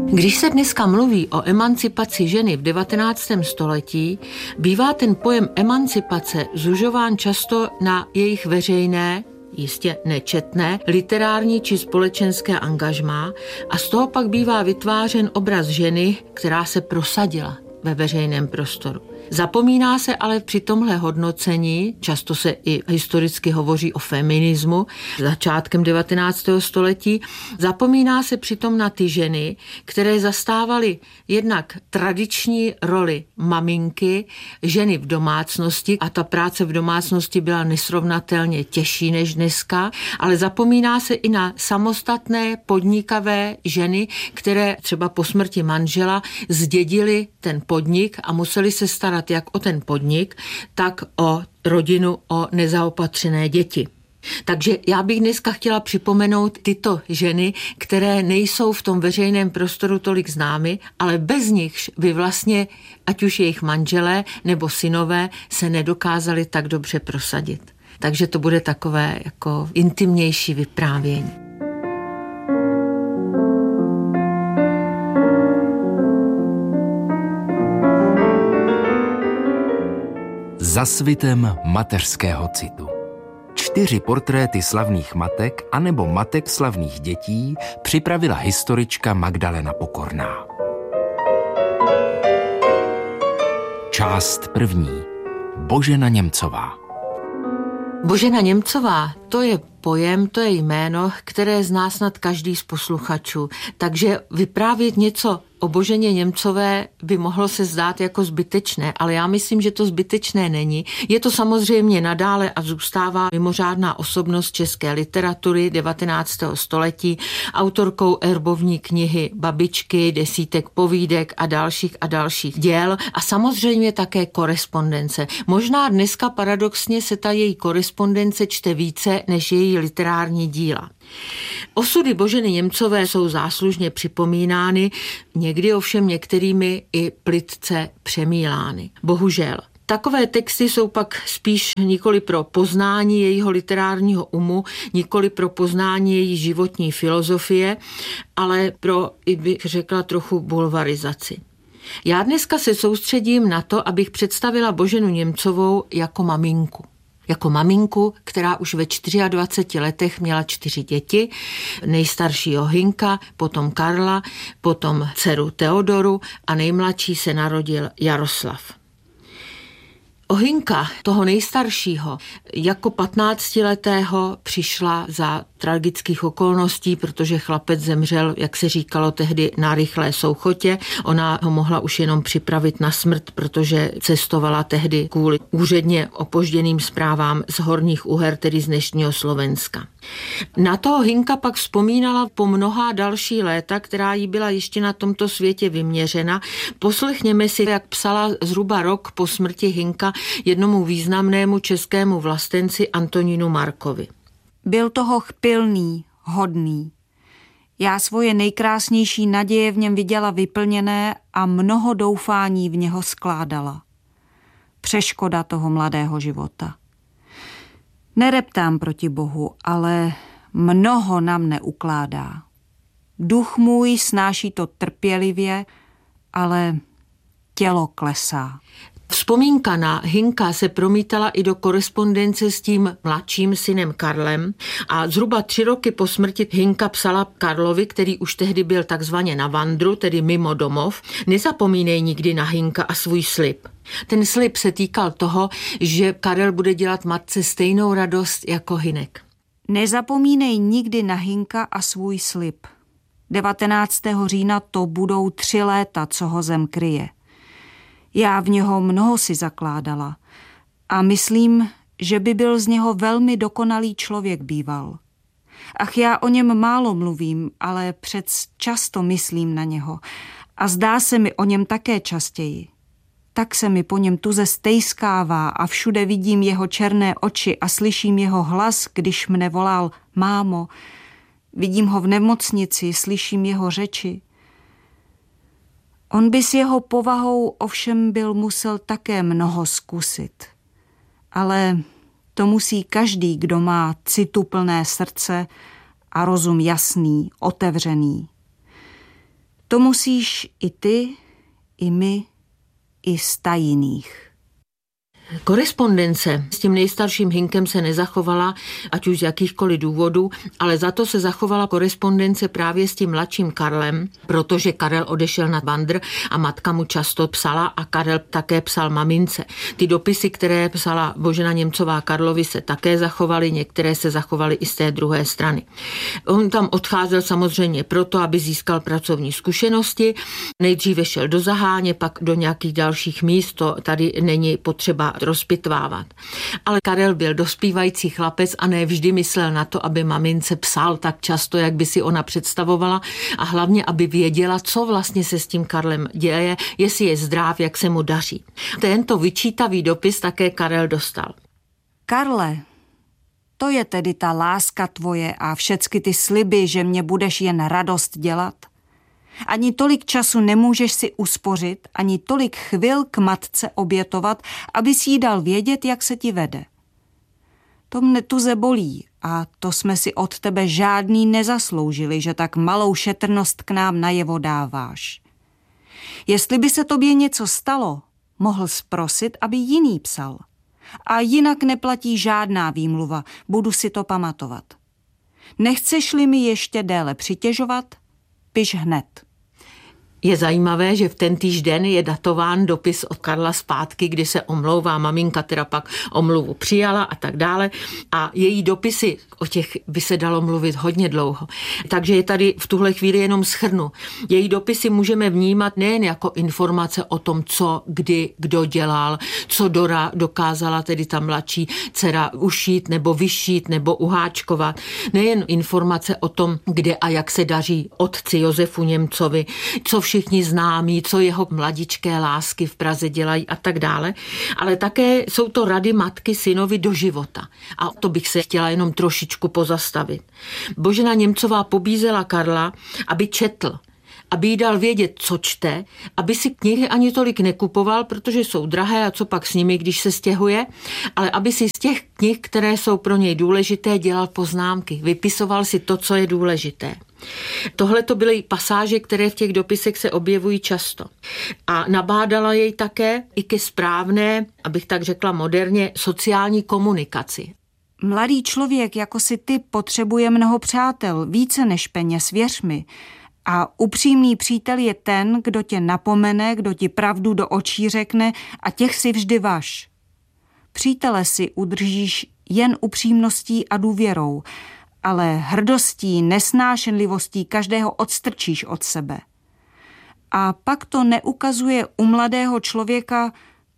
Když se dneska mluví o emancipaci ženy v 19. století, bývá ten pojem emancipace zužován často na jejich veřejné, jistě nečetné, literární či společenské angažmá a z toho pak bývá vytvářen obraz ženy, která se prosadila ve veřejném prostoru. Zapomíná se ale při tomhle hodnocení, často se i historicky hovoří o feminismu začátkem 19. století, zapomíná se přitom na ty ženy, které zastávaly jednak tradiční roli maminky, ženy v domácnosti a ta práce v domácnosti byla nesrovnatelně těžší než dneska, ale zapomíná se i na samostatné podnikavé ženy, které třeba po smrti manžela zdědily ten podnik a museli se starat jak o ten podnik, tak o rodinu, o nezaopatřené děti. Takže já bych dneska chtěla připomenout tyto ženy, které nejsou v tom veřejném prostoru tolik známy, ale bez nich by vlastně, ať už jejich manželé nebo synové, se nedokázali tak dobře prosadit. Takže to bude takové jako intimnější vyprávění. Za svitem mateřského citu. 4 portréty slavných matek anebo matek slavných dětí připravila historička Magdalena Pokorná. Část 1. Božena Němcová. Božena Němcová, to je pojem, to je jméno, které zná snad každý z posluchačů. Takže vyprávět něco o Boženě Němcové by mohlo se zdát jako zbytečné, ale já myslím, že to zbytečné není. Je to samozřejmě nadále a zůstává mimořádná osobnost české literatury 19. století, autorkou erbovní knihy Babičky, desítek povídek a dalších děl a samozřejmě také korespondence. Možná dneska paradoxně se ta její korespondence čte více než její literární díla. Osudy Boženy Němcové jsou záslužně připomínány, někdy ovšem některými i plytce přemílány. Bohužel. Takové texty jsou pak spíš nikoli pro poznání jejího literárního umu, nikoli pro poznání její životní filozofie, ale pro, i bych řekla, trochu bulvarizaci. Já dneska se soustředím na to, abych představila Boženu Němcovou jako maminku. Jako maminku, která už ve 24 letech měla 4 děti, nejstaršího Hynka, potom Karla, potom dceru Teodoru a nejmladší se narodil Jaroslav. O Hynka, toho nejstaršího, jako 15letého přišla za tragických okolností, protože chlapec zemřel, jak se říkalo tehdy, na rychlé souchotě. Ona ho mohla už jenom připravit na smrt, protože cestovala tehdy kvůli úředně opožděným zprávám z Horních Uher, tedy z dnešního Slovenska. Na toho Hynka pak vzpomínala po mnohá další léta, která jí byla ještě na tomto světě vyměřena. Poslechněme si, jak psala zhruba rok po smrti Hynka jednomu významnému českému vlastenci Antonínu Markovi. Byl toho chpilný, hodný. Já svoje nejkrásnější naděje v něm viděla vyplněné a mnoho doufání v něho skládala. Přeškoda toho mladého života. Nereptám proti Bohu, ale mnoho nám neukládá. Duch můj snáší to trpělivě, ale tělo klesá. Vzpomínka na Hynka se promítala i do korespondence s tím mladším synem Karlem a zhruba 3 roky po smrti Hynka psala Karlovi, který už tehdy byl takzvaně na vandru, tedy mimo domov: nezapomínej nikdy na Hynka a svůj slib. Ten slib se týkal toho, že Karel bude dělat matce stejnou radost jako Hynek. Nezapomínej nikdy na Hynka a svůj slib. 19. října to budou 3 léta, co ho zem kryje. Já v něho mnoho si zakládala a myslím, že by byl z něho velmi dokonalý člověk býval. Ach, já o něm málo mluvím, ale přec často myslím na něho a zdá se mi o něm také častěji. Tak se mi po něm tuze stejskává a všude vidím jeho černé oči a slyším jeho hlas, když mne volal mámo. Vidím ho v nemocnici, slyším jeho řeči. On by s jeho povahou ovšem byl musel také mnoho zkusit. Ale to musí každý, kdo má cituplné srdce a rozum jasný, otevřený. To musíš i ty, i my, i sta jiných. Korespondence s tím nejstarším Hinkem se nezachovala, ať už z jakýchkoliv důvodů, ale za to se zachovala korespondence právě s tím mladším Karlem, protože Karel odešel na vandr a matka mu často psala a Karel také psal mamince. Ty dopisy, které psala Božena Němcová Karlovi, se také zachovaly, některé se zachovaly i z té druhé strany. On tam odcházel samozřejmě proto, aby získal pracovní zkušenosti. Nejdříve šel do Zaháně, pak do nějakých dalších míst, to tady není potřeba rozpitvávat. Ale Karel byl dospívající chlapec a ne vždy myslel na to, aby mamince psal tak často, jak by si ona představovala a hlavně, aby věděla, co vlastně se s tím Karlem děje, jestli je zdrav, jak se mu daří. Tento vyčítavý dopis také Karel dostal. Karle, to je tedy ta láska tvoje a všecky ty sliby, že mě budeš jen radost dělat? Ani tolik času nemůžeš si uspořit, ani tolik chvil k matce obětovat, aby si jí dal vědět, jak se ti vede. To mne tuze bolí a to jsme si od tebe žádný nezasloužili, že tak malou šetrnost k nám najevo dáváš. Jestli by se tobě něco stalo, mohl zprosit, aby jiný psal. A jinak neplatí žádná výmluva, budu si to pamatovat. Nechceš-li mi ještě déle přitěžovat, piš hned. Je zajímavé, že v tentýž den je datován dopis od Karla zpátky, kdy se omlouvá, maminka teda pak omluvu přijala a tak dále. A její dopisy, o těch by se dalo mluvit hodně dlouho. Takže je tady v tuhle chvíli jenom shrnu. Její dopisy můžeme vnímat nejen jako informace o tom, co, kdy, kdo dělal, co Dora dokázala, tedy ta mladší dcera, ušít nebo vyšít nebo uháčkovat. Nejen informace o tom, kde a jak se daří otci Josefu Němcovi, co všichni známí, co jeho mladičké lásky v Praze dělají a tak dále, ale také jsou to rady matky synovi do života. A to bych se chtěla jenom trošičku pozastavit. Božena Němcová pobízela Karla, aby četl, aby jí dal vědět, co čte, aby si knihy ani tolik nekupoval, protože jsou drahé a co pak s nimi, když se stěhuje, ale aby si z těch knih, které jsou pro něj důležité, dělal poznámky, vypisoval si to, co je důležité. Tohle to byly pasáže, které v těch dopisech se objevují často. A nabádala jej také i ke správné, abych tak řekla moderně, sociální komunikaci. Mladý člověk, jako si ty, potřebuje mnoho přátel, více než peněz, věř mi. A upřímný přítel je ten, kdo tě napomene, kdo ti pravdu do očí řekne a těch si vždy važ. Přítele si udržíš jen upřímností a důvěrou, ale hrdostí, nesnášenlivostí každého odstrčíš od sebe. A pak to neukazuje u mladého člověka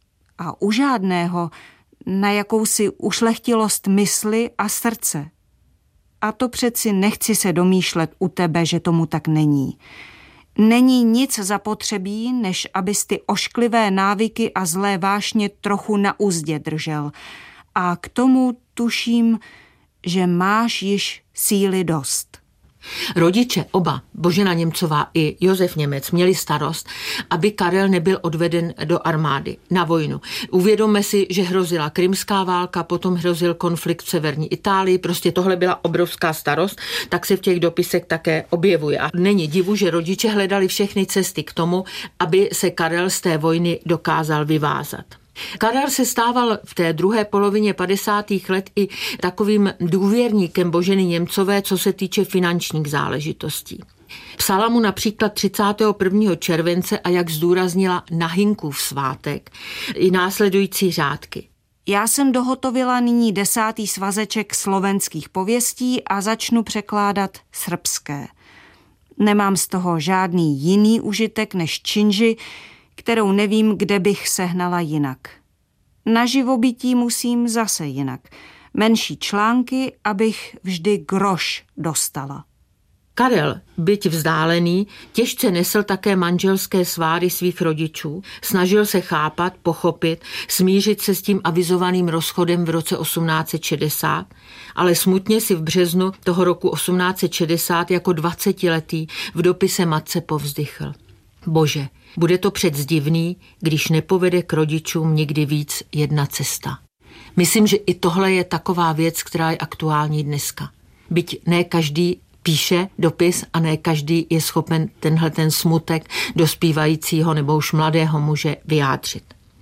a u žádného na jakousi ušlechtilost mysli a srdce. A to přeci nechci se domýšlet u tebe, že tomu tak není. Není nic zapotřebí, než abys ty ošklivé návyky a zlé vášně trochu na uzdě držel. A k tomu tuším, že máš již síly dost. Rodiče oba, Božena Němcová i Josef Němec, měli starost, aby Karel nebyl odveden do armády na vojnu. Uvědomme si, že hrozila krymská válka, potom hrozil konflikt v severní Itálii, prostě tohle byla obrovská starost, tak se v těch dopisech také objevuje. A není divu, že rodiče hledali všechny cesty k tomu, aby se Karel z té vojny dokázal vyvázat. Karel se stával v té druhé polovině 50. let i takovým důvěrníkem Boženy Němcové, co se týče finančních záležitostí. Psala mu například 31. července a jak zdůraznila na Hinkův svátek i následující řádky. Já jsem dohotovila nyní 10. svazeček slovenských pověstí a začnu překládat srbské. Nemám z toho žádný jiný užitek než činži, kterou nevím, kde bych sehnala jinak. Na živobytí musím zase jinak. Menší články, abych vždy groš dostala. Karel, byť vzdálený, těžce nesl také manželské sváry svých rodičů, snažil se chápat, pochopit, smířit se s tím avizovaným rozchodem v roce 1860, ale smutně si v březnu toho roku 1860 jako 20letý v dopise matce povzdychl. Bože, bude to přec divný, když nepovede k rodičům nikdy víc jedna cesta. Myslím, že i tohle je taková věc, která je aktuální dneska. Byť ne každý píše dopis a ne každý je schopen ten smutek dospívajícího nebo už mladého muže vyjádřit.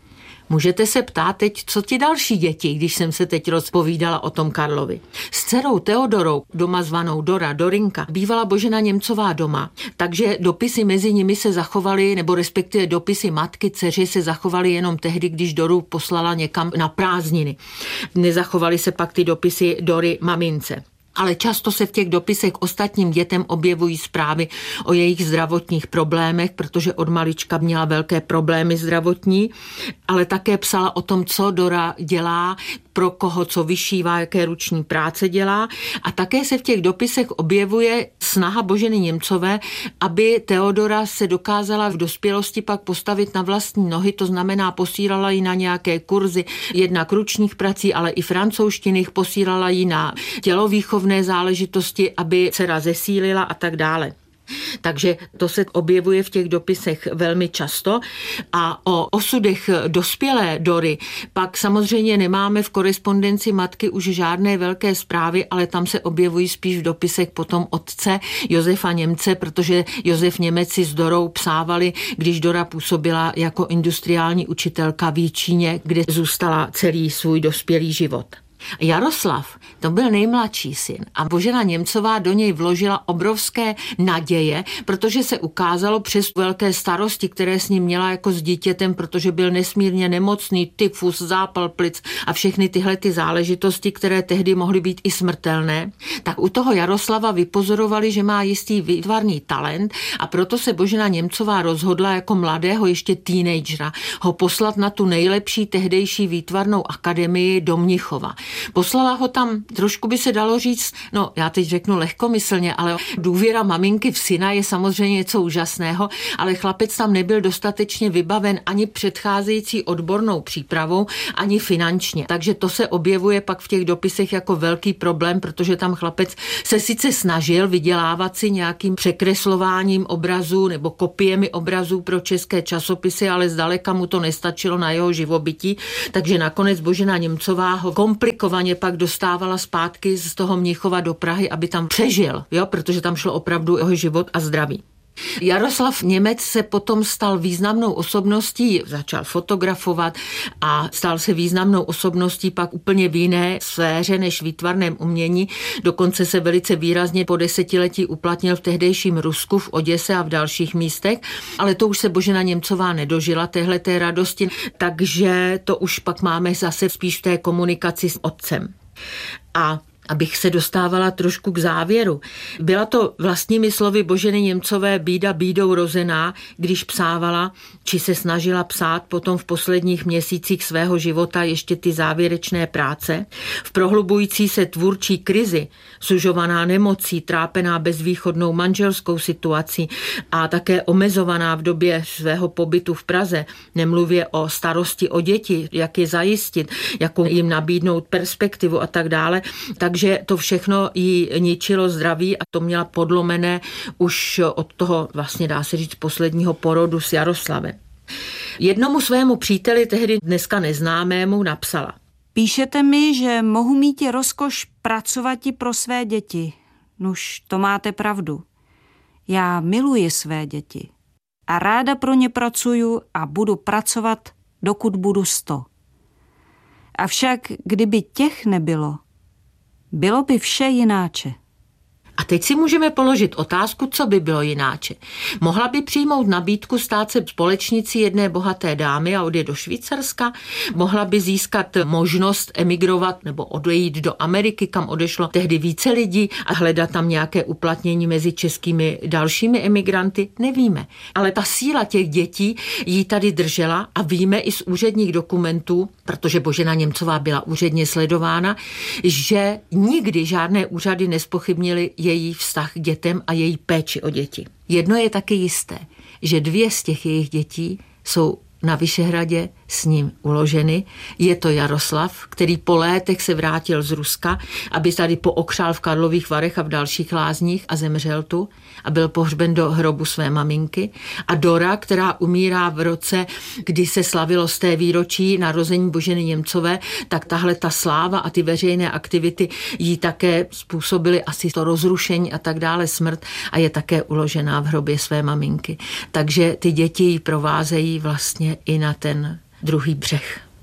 Můžete se ptát teď, co ti další děti, když jsem se teď rozpovídala o tom Karlovi. S dcerou Teodorou, doma zvanou Dorinka, bývala Božena Němcová doma, takže dopisy mezi nimi se zachovaly, nebo respektive dopisy matky dceři se zachovaly jenom tehdy, když Doru poslala někam na prázdniny. Nezachovaly se pak ty dopisy Dory mamince. Ale často se v těch dopisech ostatním dětem objevují zprávy o jejich zdravotních problémech, protože od malička měla velké problémy zdravotní, ale také psala o tom, co Dora dělá, pro koho co vyšívá, jaké ruční práce dělá. A také se v těch dopisech objevuje snaha Boženy Němcové, aby Teodora se dokázala v dospělosti pak postavit na vlastní nohy, to znamená posílala ji na nějaké kurzy, jednak ručních prací, ale i francouzštiny, posílala ji na tělovýchovné záležitosti, aby dcera zesílila a tak dále. Takže to se objevuje v těch dopisech velmi často a o osudech dospělé Dory pak samozřejmě nemáme v korespondenci matky už žádné velké zprávy, ale tam se objevují spíš v dopisech potom otce Josefa Němce, protože Josef Němec si s Dorou psávali, když Dora působila jako industriální učitelka v Jičíně, kde zůstala celý svůj dospělý život. Jaroslav, to byl nejmladší syn a Božena Němcová do něj vložila obrovské naděje, protože se ukázalo přes velké starosti, které s ním měla jako s dítětem, protože byl nesmírně nemocný, tyfus, zápal plic a všechny tyhle ty záležitosti, které tehdy mohly být i smrtelné, tak u toho Jaroslava vypozorovali, že má jistý výtvarný talent a proto se Božena Němcová rozhodla jako mladého ještě teenagera ho poslat na tu nejlepší tehdejší výtvarnou akademii do Mnichova. Poslala ho tam, trošku by se dalo říct, no já teď řeknu lehkomyslně, ale důvěra maminky v syna je samozřejmě něco úžasného, ale chlapec tam nebyl dostatečně vybaven ani předcházející odbornou přípravou, ani finančně. Takže to se objevuje pak v těch dopisech jako velký problém, protože tam chlapec se sice snažil vydělávat si nějakým překreslováním obrazů nebo kopiemi obrazů pro české časopisy, ale zdaleka mu to nestačilo na jeho živobytí, takže nakonec Božena Němcová ho komplikovaně pak dostávala zpátky z toho Mnichova do Prahy, aby tam přežil, protože tam šlo opravdu o jeho život a zdraví. Jaroslav Němec se potom stal významnou osobností, začal fotografovat a stal se významnou osobností pak úplně v jiné sféře než výtvarném umění. Dokonce se velice výrazně po desetiletí uplatnil v tehdejším Rusku, v Oděse a v dalších místech, ale to už se Božena Němcová nedožila téhleté radosti, takže to už pak máme zase spíš v té komunikaci s otcem. A abych se dostávala trošku k závěru. Byla to vlastními slovy Boženy Němcové bída bídou rozená, když psávala, či se snažila psát potom v posledních měsících svého života ještě ty závěrečné práce. V prohlubující se tvůrčí krizi, sužovaná nemocí, trápená bezvýchodnou manželskou situací a také omezovaná v době svého pobytu v Praze, nemluvě o starosti o děti, jak je zajistit, jakou jim nabídnout perspektivu a tak dále, takže to všechno jí ničilo zdraví a to měla podlomené už od toho, vlastně dá se říct, posledního porodu s Jaroslavem. Jednomu svému příteli, tehdy dneska neznámému, napsala: Píšete mi, že mohu mít rozkoš pracovati pro své děti. Nuž, to máte pravdu. Já miluji své děti a ráda pro ně pracuju a budu pracovat, dokud budu 100. Avšak kdyby těch nebylo, bylo by vše jináče. A teď si můžeme položit otázku, co by bylo jináče. Mohla by přijmout nabídku stát se společnicí jedné bohaté dámy a odjet do Švýcarska? Mohla by získat možnost emigrovat nebo odejít do Ameriky, kam odešlo tehdy více lidí a hledat tam nějaké uplatnění mezi českými dalšími emigranty? Nevíme. Ale ta síla těch dětí jí tady držela a víme i z úředních dokumentů, protože Božena Němcová byla úředně sledována, že nikdy žádné úřady nezpochybnily její vztah k dětem a její péči o děti. Jedno je taky jisté, že 2 z těch jejich dětí jsou na Vyšehradě s ním uloženy. Je to Jaroslav, který po létech se vrátil z Ruska, aby tady pookřál v Karlových Varech a v dalších lázních a zemřel tu a byl pohřben do hrobu své maminky. A Dora, která umírá v roce, kdy se slavilo z té výročí narození Boženy Němcové, tak tahle ta sláva a ty veřejné aktivity jí také způsobily asi to rozrušení a tak dále, smrt, a je také uložená v hrobě své maminky. Takže ty děti ji provázejí vlastně i na ten druhý břeh.